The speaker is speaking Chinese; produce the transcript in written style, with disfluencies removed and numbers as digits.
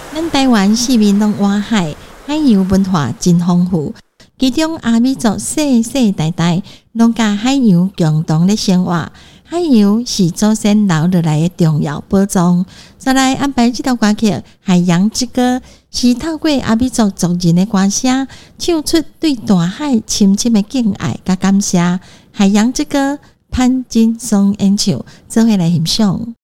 咱台湾四面拢湾海，海洋文化真丰富。其中阿美族世世代代拢甲海洋共同咧生活，海洋是祖先留落来的重要宝藏。再来安排这条歌曲《海洋之歌》，是透过阿美族族人的歌声，唱出对大海深深的敬爱甲感谢。《海洋之歌》潘金松演唱，做伙来欣赏。